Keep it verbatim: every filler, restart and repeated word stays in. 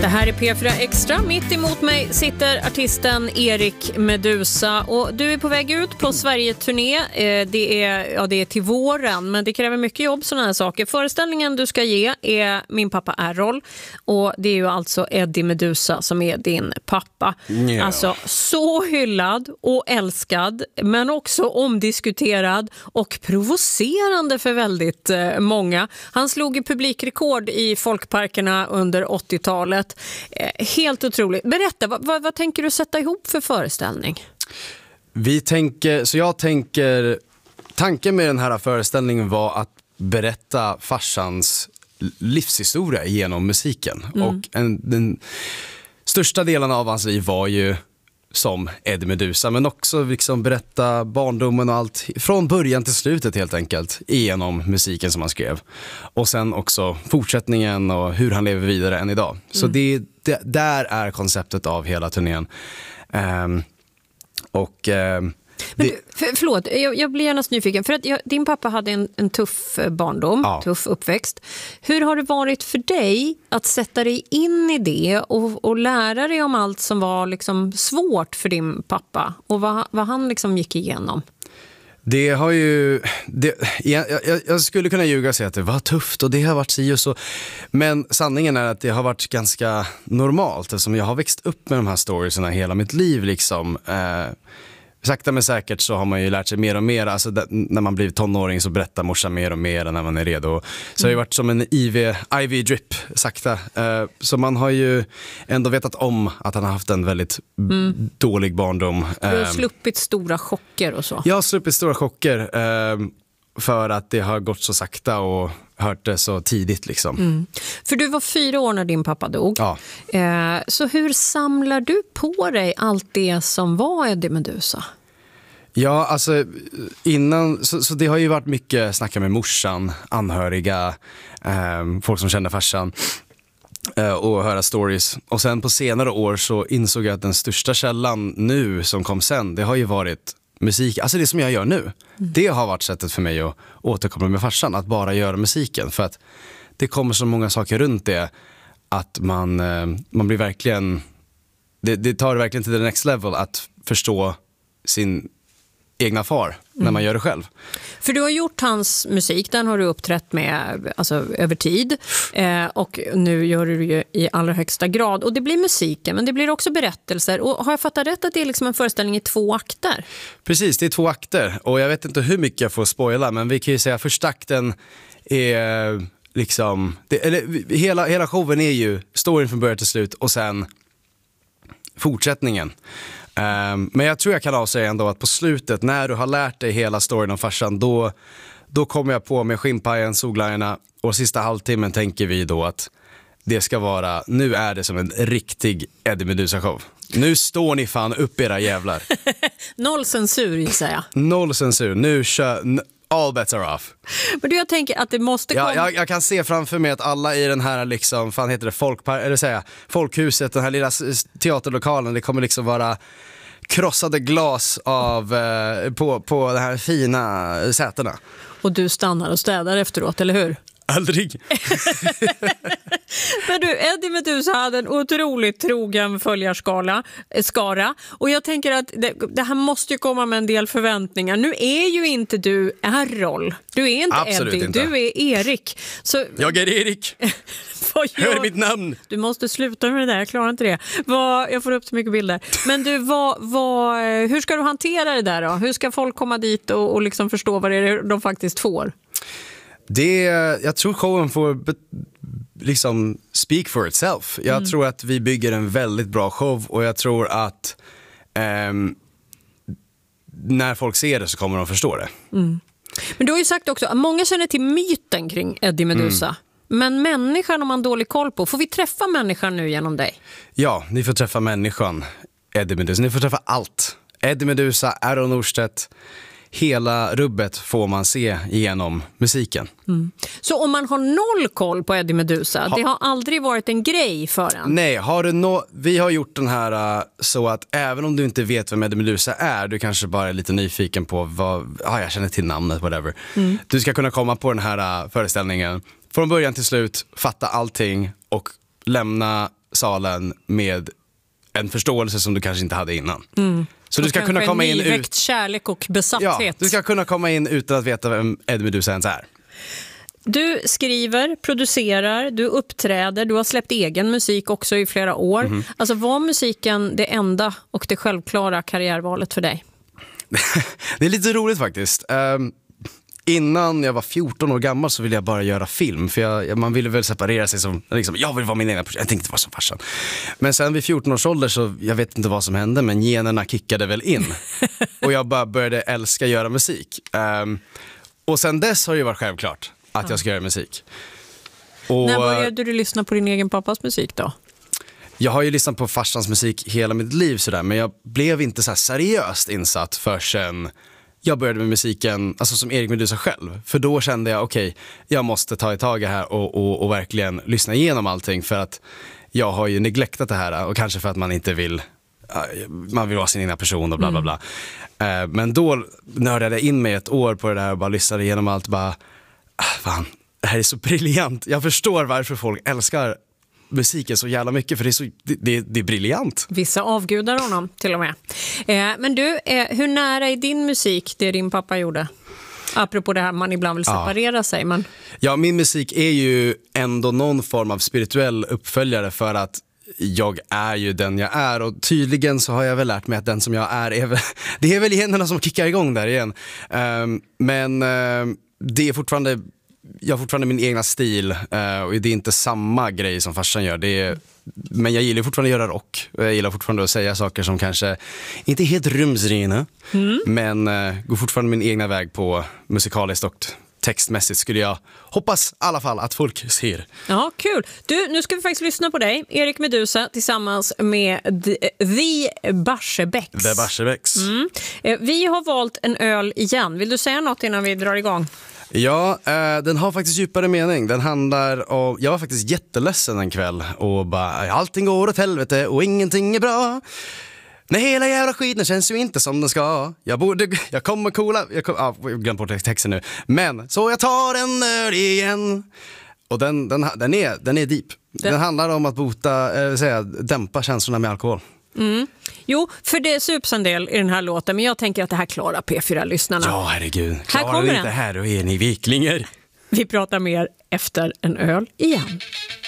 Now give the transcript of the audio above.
Det här är P fyra Extra. Mitt emot mig sitter artisten Erik Meduza. Och du är på väg ut på Sverige-turné. Det är, ja, det är till våren, men det kräver mycket jobb, sådana här saker. Föreställningen du ska ge är Min pappa Errol. Och det är ju alltså Eddie Meduza som är din pappa. Yeah. Alltså så hyllad och älskad, men också omdiskuterad och provocerande för väldigt eh, många. Han slog ju publikrekord i folkparkerna under åttiotalet. Helt otroligt. Berätta, vad, vad, vad tänker du sätta ihop för föreställning? Vi tänker, så jag tänker, tanken med den här föreställningen var att berätta farsans livshistoria genom musiken. Mm. Och en, den största delen av hans liv var ju som Eddie Meduza, men också liksom berätta barndomen och allt från början till slutet helt enkelt genom musiken som han skrev. Och sen också fortsättningen och hur han lever vidare än idag. Så mm. det, det, där är konceptet av hela turnén. Um, och um, Men du, för, förlåt, jag, jag blir gärna nyfiken. För att jag, din pappa hade en, en tuff barndom, ja. tuff uppväxt. Hur har det varit för dig att sätta dig in i det och, och lära dig om allt som var liksom svårt för din pappa? Och vad, vad han liksom gick igenom? Det har ju... Det, jag, jag, jag skulle kunna ljuga och säga att det var tufft och det har varit si och så. Men sanningen är att det har varit ganska normalt eftersom jag har växt upp med de här storiesarna hela mitt liv liksom. Eh, Sakta men säkert så har man ju lärt sig mer och mer. Alltså det, när man blir tonåring så berättar morsan mer och mer när man är redo. Så mm. det har ju varit som en I V-drip sakta. Uh, så man har ju ändå vetat om att han har haft en väldigt mm. dålig barndom. Du har sluppit stora chocker och så. Jag har sluppit stora chocker uh, för att det har gått så sakta och hört det så tidigt liksom. Mm. För du var fyra år när din pappa dog. Ja. Eh, så hur samlar du på dig allt det som var Eddie Meduza? Ja, alltså innan, så, så det har ju varit mycket snacka med morsan, anhöriga, eh, folk som känner farsan eh, och höra stories. Och sen på senare år så insåg jag att den största källan nu som kom sen, det har ju varit musik, alltså det som jag gör nu. Mm. Det har varit sättet för mig att återkomma med farsan, att bara göra musiken. För att det kommer så många saker runt det att man, eh, man blir verkligen, det, det tar verkligen till the next level att förstå sin egna far mm. när man gör det själv. För du har gjort hans musik, den har du uppträtt med alltså, över tid eh, och nu gör du det i allra högsta grad. Och det blir musiken, men det blir också berättelser. Och har jag fattat rätt att det är liksom en föreställning i två akter? Precis, det är två akter. Och jag vet inte hur mycket jag får spoila, men vi kan ju säga att första akten är liksom, det, eller hela, hela showen är ju storyn från början till slut och sen fortsättningen. Um, men jag tror jag kan avsäga ändå att på slutet, när du har lärt dig hela storyn om farsan, då, då kommer jag på med skinnpajen, solglajjorna, och sista halvtimmen tänker vi då att det ska vara, nu är det som en riktig Eddie Meduza-show. Nu står ni fan upp era jävlar. Noll censur, gissar jag. Noll censur, nu kör... All bets are off. Men du, jag tänker att det måste komma... Ja, jag, jag kan se framför mig att alla i den här liksom, fan heter det, folkpar, eller säga, folkhuset, den här lilla teaterlokalen, det kommer liksom vara krossade glas av, eh, på, på de här fina sätena. Och du stannar och städar efteråt, eller hur? Aldrig. Men du, Eddie Meduza hade en otroligt trogen följarskala, skara. Och jag tänker att det, det här måste ju komma med en del förväntningar. Nu är ju inte du Errol. Du är inte Absolut Eddie, inte. Du är Erik. Så, jag är Erik. Hör mitt namn. Du måste sluta med det där, jag klarar inte det. Vad, jag får upp så mycket bilder. Men du, vad, vad, hur ska du hantera det där då? Hur ska folk komma dit och, och liksom förstå vad det är de faktiskt får? Det, jag tror showen får be, liksom speak for itself. Jag mm. tror att vi bygger en väldigt bra show och jag tror att um, när folk ser det så kommer de förstå det. Mm. Men du har ju sagt också att många känner till myten kring Eddie Meduza. Mm. Men människan har man dålig koll på. Får vi träffa människan nu genom dig? Ja, ni får träffa människan Eddie Meduza. Ni får träffa allt. Eddie Meduza, Errol Norstedt. Hela rubbet får man se genom musiken. Mm. Så om man har noll koll på Eddie Meduza, ha. det har aldrig varit en grej för en? Nej, har du no- vi har gjort den här uh, så att även om du inte vet vem Eddie Meduza är, du kanske bara är lite nyfiken på vad, ah, jag känner till namnet, whatever. Mm. Du ska kunna komma på den här uh, föreställningen från början till slut, fatta allting och lämna salen med en förståelse som du kanske inte hade innan. Mm. Så du ska kunna komma in ut... kärlek och besatthet. Ja, du ska kunna komma in utan att veta vem Eddie Meduza ens är. Du skriver, producerar, du uppträder, du har släppt egen musik också i flera år. Mm. Alltså var musiken det enda och det självklara karriärvalet för dig? Det är lite roligt faktiskt. Um, innan jag var fjorton år gammal så ville jag bara göra film. För jag, man ville väl separera sig som, liksom, jag vill vara min egen person. Jag tänkte vara som farsan. Men sen vid fjorton års ålder så, jag vet inte vad som hände, men generna kickade väl in. Och jag bara började älska göra musik. Um, och sen dess har det varit självklart att jag ska göra musik. Och när började du lyssna på din egen pappas musik då? Jag har ju lyssnat på farsans musik hela mitt liv sådär, men jag blev inte så här seriöst insatt förrän jag började med musiken, alltså som Erik Meduza själv. För då kände jag, okej, okay, jag måste ta i tag här och, och, och verkligen lyssna igenom allting, för att jag har ju neglektat det här, och kanske för att man inte vill, man vill vara sin egna person och bla bla bla. Mm. Men då nördade jag in mig ett år på det där och bara lyssnade igenom allt, bara, fan, det här är så briljant. Jag förstår varför folk älskar musiken så jävla mycket, för det är, så, det, det, det är briljant. Vissa avgudar honom till och med. Eh, men du, eh, hur nära är din musik det din pappa gjorde? Apropå det här man ibland vill separera ja. sig. Men... Ja, min musik är ju ändå någon form av spirituell uppföljare, för att jag är ju den jag är, och tydligen så har jag väl lärt mig att den som jag är, är väl, det är väl generna som kickar igång där igen. Um, men uh, det är fortfarande, jag har fortfarande min egna stil, uh, och det är inte samma grej som farsan gör. Det är, men jag gillar fortfarande att göra rock. Jag gillar fortfarande att säga saker som kanske inte är helt rumsrena, mm. men uh, går fortfarande min egna väg på musikaliskt och textmässigt, skulle jag hoppas i alla fall att folk ser. Ja, kul. Du, nu ska vi faktiskt lyssna på dig, Erik Meduza, tillsammans med The Barsebäcks. The Barsebäcks. Mm. Vi har valt en öl igen. Vill du säga något innan vi drar igång? Ja, eh, den har faktiskt djupare mening. Den handlar om, jag var faktiskt jätteledsen en kväll och bara, allting går åt helvete och ingenting är bra. Nej, hela jävla skiten känns ju inte som den ska. Jag borde, jag kommer coola, jag kommer, ah, jag glömde bort texten nu. Men, så jag tar en öl igen. Och den, den, den, är, den är deep. Den, den handlar om att bota, äh, säga, dämpa känslorna med alkohol. Mm. Jo, för det sups en del i den här låten, men jag tänker att det här klarar P fyra-lyssnarna. Ja, herregud. Här kommer det den. Inte här, då är ni viklingar. Vi pratar mer efter en öl igen.